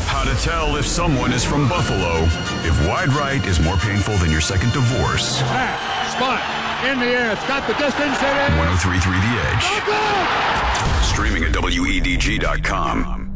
How to tell if someone is from Buffalo. If wide right is more painful than your second divorce. Spot in the air. It's got the distance. 103.3 The Edge. Streaming at WEDG.com.